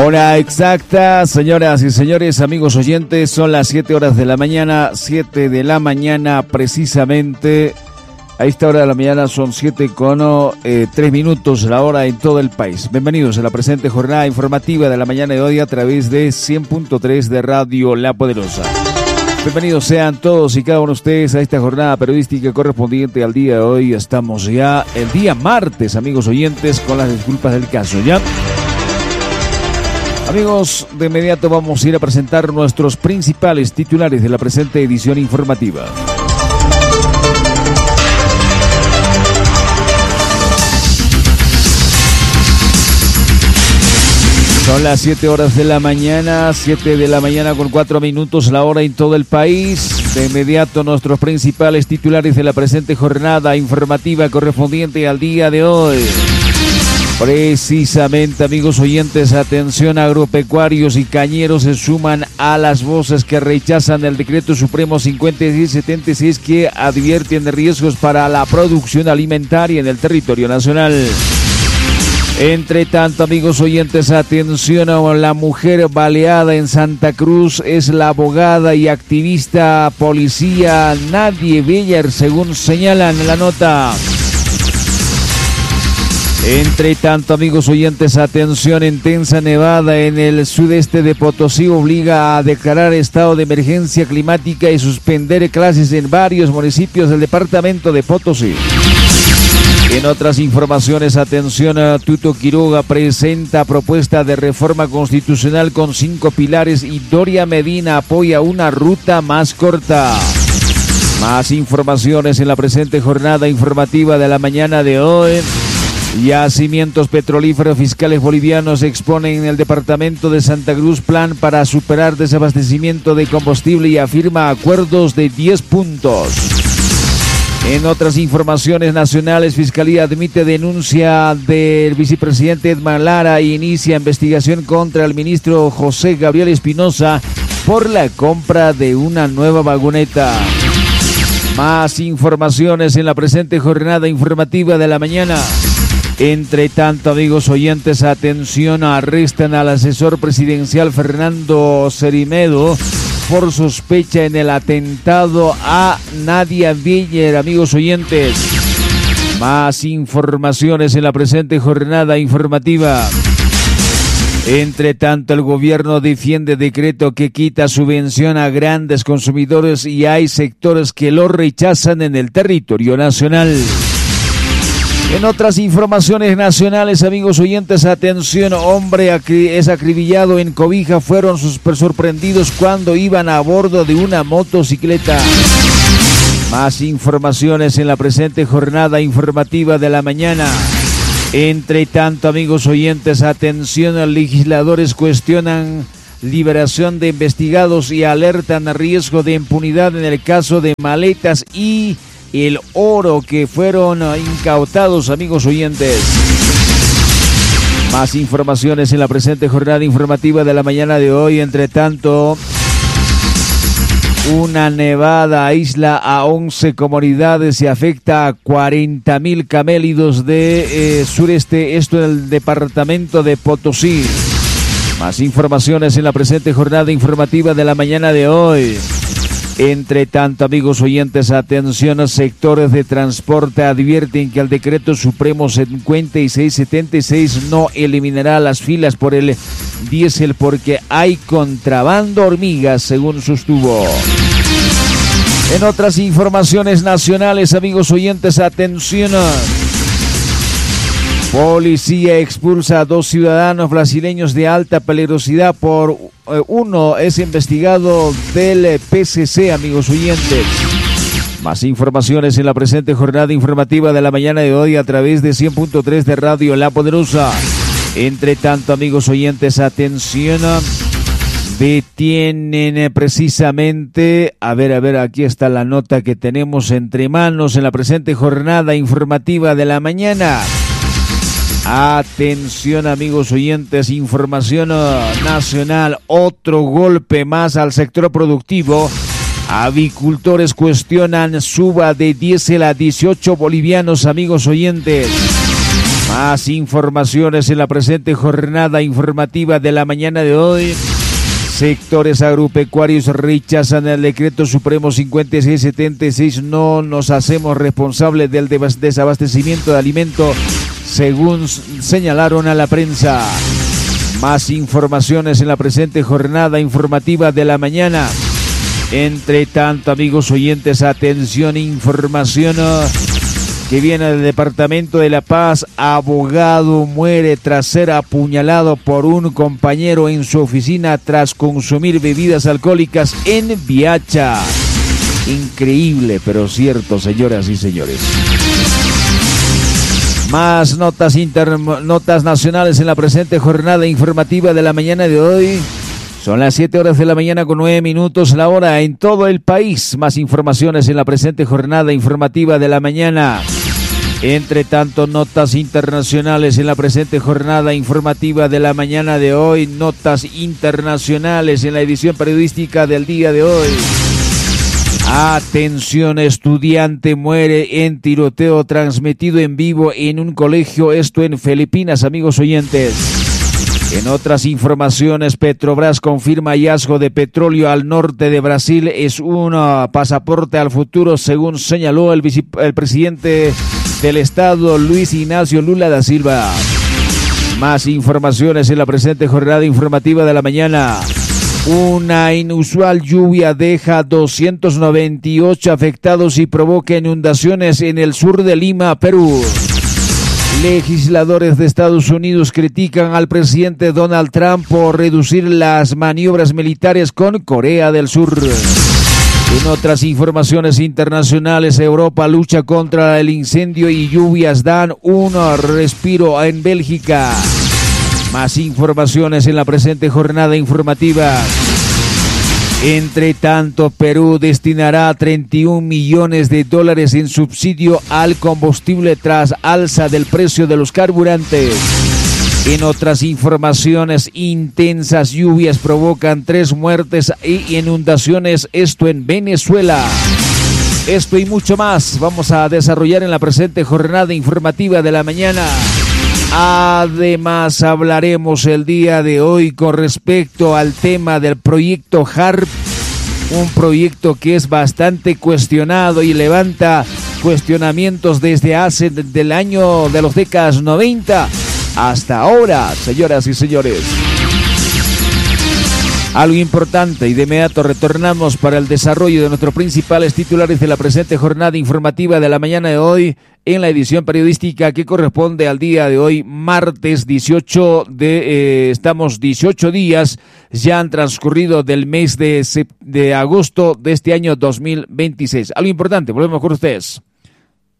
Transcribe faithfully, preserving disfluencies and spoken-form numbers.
Hora exacta, señoras y señores, amigos oyentes, son las siete horas de la mañana, siete de la mañana precisamente. A esta hora de la mañana son siete con eh, tres minutos la hora en todo el país. Bienvenidos a la presente jornada informativa de la mañana de hoy a través de cien punto tres de Radio La Poderosa. Bienvenidos sean todos y cada uno de ustedes a esta jornada periodística correspondiente al día de hoy. Estamos ya el día martes, amigos oyentes, con las disculpas del caso, ¿ya? Amigos, de inmediato vamos a ir a presentar nuestros principales titulares de la presente edición informativa. Son las siete horas de la mañana, siete de la mañana con cuatro minutos, la hora en todo el país. De inmediato nuestros principales titulares de la presente jornada informativa correspondiente al día de hoy. Precisamente, amigos oyentes, atención, agropecuarios y cañeros se suman a las voces que rechazan el decreto supremo cincuenta y seis setenta y seis que advierten de riesgos para la producción alimentaria en el territorio nacional. Entre tanto, amigos oyentes, atención, a la mujer baleada en Santa Cruz es la abogada y activista policía Nadie Beller, según señalan en la nota. Entre tanto, amigos oyentes, atención, intensa nevada en el sudeste de Potosí obliga a declarar estado de emergencia climática y suspender clases en varios municipios del departamento de Potosí. En otras informaciones, atención, Tuto Quiroga presenta propuesta de reforma constitucional con cinco pilares y Doria Medina apoya una ruta más corta. Más informaciones en la presente jornada informativa de la mañana de hoy. Yacimientos petrolíferos fiscales bolivianos exponen en el departamento de Santa Cruz plan para superar desabastecimiento de combustible y afirma acuerdos de diez puntos. En otras informaciones nacionales, Fiscalía admite denuncia del vicepresidente Edman Lara e inicia investigación contra el ministro José Gabriel Espinosa por la compra de una nueva vagoneta. Más informaciones en la presente jornada informativa de la mañana. Entre tanto, amigos oyentes, atención, arrestan al asesor presidencial Fernando Cerimedo por sospecha en el atentado a Nadia Beller, amigos oyentes. Más informaciones en la presente jornada informativa. Entre tanto, el gobierno defiende decreto que quita subvención a grandes consumidores y hay sectores que lo rechazan en el territorio nacional. En otras informaciones nacionales, amigos oyentes, atención, hombre es acribillado en Cobija, fueron sorprendidos cuando iban a bordo de una motocicleta. Más informaciones en la presente jornada informativa de la mañana. Entre tanto, amigos oyentes, atención, legisladores cuestionan liberación de investigados y alertan a riesgo de impunidad en el caso de maletas y el oro que fueron incautados, amigos oyentes. Más informaciones en la presente jornada informativa de la mañana de hoy. Entre tanto, una nevada aísla a once comunidades y afecta a cuarenta mil camélidos de eh, sureste, esto en el departamento de Potosí. Más informaciones en la presente jornada informativa de la mañana de hoy. Entre tanto, amigos oyentes, atención, sectores de transporte advierten que el decreto supremo cincuenta y seis setenta y seis no eliminará las filas por el diésel porque hay contrabando hormigas, según sostuvo. En otras informaciones nacionales, amigos oyentes, atención. Policía expulsa a dos ciudadanos brasileños de alta peligrosidad por eh, uno es investigado del P C C, amigos oyentes. Más informaciones en la presente jornada informativa de la mañana de hoy a través de cien punto tres de Radio La Poderosa. Entre tanto, amigos oyentes, atención. Detienen precisamente, a ver, a ver, aquí está la nota que tenemos entre manos en la presente jornada informativa de la mañana. Atención, amigos oyentes, información nacional, otro golpe más al sector productivo. Avicultores cuestionan suba de diésel a dieciocho bolivianos, amigos oyentes. Más informaciones en la presente jornada informativa de la mañana de hoy. Sectores agropecuarios rechazan el decreto supremo cincuenta y seis setenta y seis. No nos hacemos responsables del desabastecimiento de alimentos, según señalaron a la prensa. Más informaciones en la presente jornada informativa de la mañana. Entre tanto, amigos oyentes, atención, información que viene del Departamento de La Paz. Abogado muere tras ser apuñalado por un compañero en su oficina tras consumir bebidas alcohólicas en Viacha. Increíble, pero cierto, señoras y señores. Más notas, inter... notas nacionales en la presente jornada informativa de la mañana de hoy. Son las siete horas de la mañana con nueve minutos la hora en todo el país. Más informaciones en la presente jornada informativa de la mañana. Entre tanto, notas internacionales en la presente jornada informativa de la mañana de hoy. Notas internacionales en la edición periodística del día de hoy. Atención, estudiante muere en tiroteo transmitido en vivo en un colegio, esto en Filipinas, amigos oyentes. En otras informaciones, Petrobras confirma hallazgo de petróleo al norte de Brasil. Es un pasaporte al futuro, según señaló el, vice, el presidente del estado, Luis Ignacio Lula da Silva. Más informaciones en la presente jornada informativa de la mañana. Una inusual lluvia deja doscientos noventa y ocho afectados y provoca inundaciones en el sur de Lima, Perú. Legisladores de Estados Unidos critican al presidente Donald Trump por reducir las maniobras militares con Corea del Sur. En otras informaciones internacionales, Europa lucha contra el incendio y lluvias dan un respiro en Bélgica. Más informaciones en la presente jornada informativa. Entre tanto, Perú destinará treinta y un millones de dólares en subsidio al combustible tras alza del precio de los carburantes. En otras informaciones, intensas lluvias provocan tres muertes y inundaciones, esto en Venezuela. Esto y mucho más vamos a desarrollar en la presente jornada informativa de la mañana. Además, hablaremos el día de hoy con respecto al tema del proyecto HARP, un proyecto que es bastante cuestionado y levanta cuestionamientos desde hace del año de los décadas noventa hasta ahora, señoras y señores. Algo importante, y de inmediato retornamos para el desarrollo de nuestros principales titulares de la presente jornada informativa de la mañana de hoy en la edición periodística que corresponde al día de hoy, martes dieciocho de, eh, estamos dieciocho días, ya han transcurrido del mes de, de agosto de este año dos mil veintiséis. Algo importante, volvemos con ustedes.